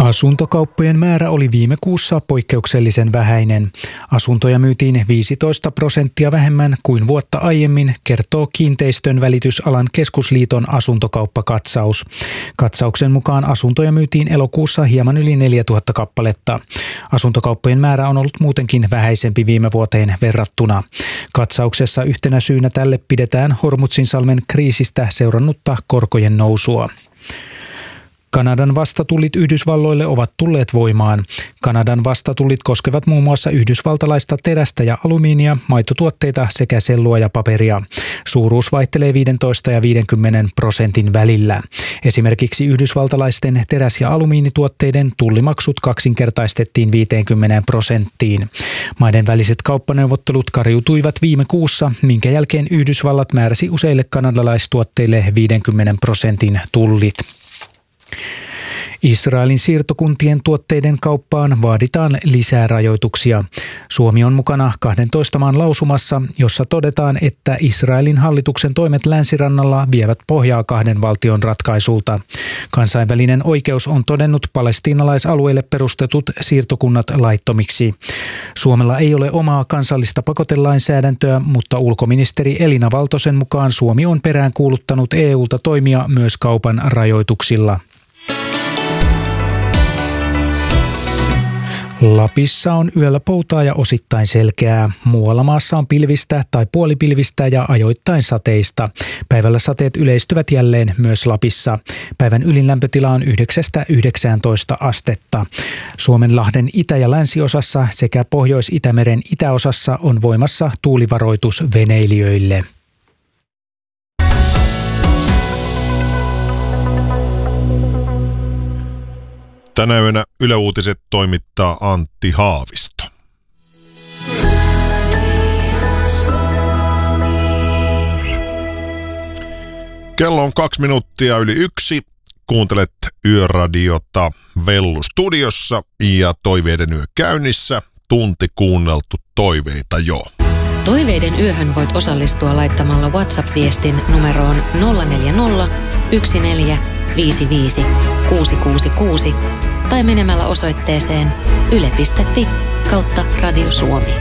Asuntokauppojen määrä oli viime kuussa poikkeuksellisen vähäinen. Asuntoja myytiin 15% vähemmän kuin vuotta aiemmin, kertoo Kiinteistön välitysalan keskusliiton asuntokauppakatsaus. Katsauksen mukaan asuntoja myytiin elokuussa hieman yli 4000 kappaletta. Asuntokauppojen määrä on ollut muutenkin vähäisempi viime vuoteen verrattuna. Katsauksessa yhtenä syynä tälle pidetään Hormuzzinsalmen kriisistä seurannutta korkojen nousua. Kanadan vastatullit Yhdysvalloille ovat tulleet voimaan. Kanadan vastatullit koskevat muun muassa yhdysvaltalaista terästä ja alumiinia, maitotuotteita sekä sellua ja paperia. Suuruus vaihtelee 15 ja 50% välillä. Esimerkiksi yhdysvaltalaisten teräs- ja alumiinituotteiden tullimaksut kaksinkertaistettiin 50%. Maiden väliset kauppaneuvottelut kariutuivat viime kuussa, minkä jälkeen Yhdysvallat määräsi useille kanadalaistuotteille 50% tullit. Israelin siirtokuntien tuotteiden kauppaan vaaditaan lisää rajoituksia. Suomi on mukana 12 maan lausumassa, jossa todetaan, että Israelin hallituksen toimet länsirannalla vievät pohjaa kahden valtion ratkaisulta. Kansainvälinen oikeus on todennut palestiinalaisalueille perustetut siirtokunnat laittomiksi. Suomella ei ole omaa kansallista pakotelainsäädäntöä, mutta ulkoministeri Elina Valtosen mukaan Suomi on peräänkuuluttanut EU:lta toimia myös kaupan rajoituksilla. Lapissa on yöllä poutaa ja osittain selkeää. Muualla maassa on pilvistä tai puolipilvistä ja ajoittain sateista. Päivällä sateet yleistyvät jälleen myös Lapissa. Päivän ylin lämpötila on 9–19 astetta. Suomenlahden itä- ja länsiosassa sekä Pohjois-Itämeren itäosassa on voimassa tuulivaroitus veneilijöille. Tänä yönä Yle Uutiset toimittaa Antti Haavisto. Kello on 2 minuuttia yli 1. Kuuntelet Yöradiota Vellu studiossa ja Toiveiden yö käynnissä. Tunti kuunneltu toiveita jo. Toiveiden yöhön voit osallistua laittamalla WhatsApp-viestin numeroon 040 1455 666 tai menemällä osoitteeseen yle.fi/Radio Suomi.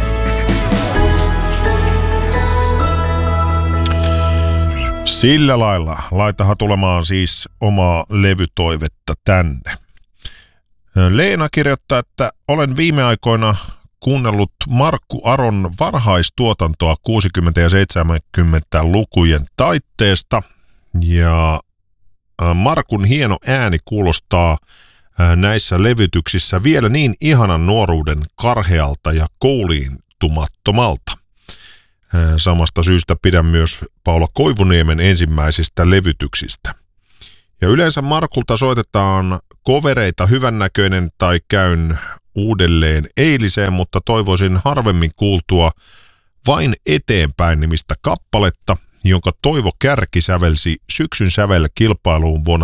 Sillä lailla laitahan tulemaan siis omaa levytoivetta tänne. Leena kirjoittaa, että olen viime aikoina kuunnellut Markku Aron varhaistuotantoa 60- ja 70-lukujen taitteesta ja Markun hieno ääni kuulostaa näissä levytyksissä vielä niin ihanan nuoruuden karhealta ja kouliintumattomalta. Samasta syystä pidän myös Paula Koivuniemen ensimmäisistä levytyksistä. Ja yleensä Markulta soitetaan kovereita Hyvännäköinen tai Käyn uudelleen eiliseen, mutta toivoisin harvemmin kuultua Vain eteenpäin -nimistä kappaletta, jonka Toivo Kärki sävelsi Syksyn sävelkilpailuun vuonna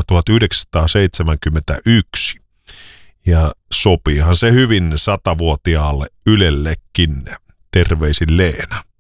1971. Ja sopiihan se hyvin 100-vuotiaalle Ylellekin. Terveisin Leena.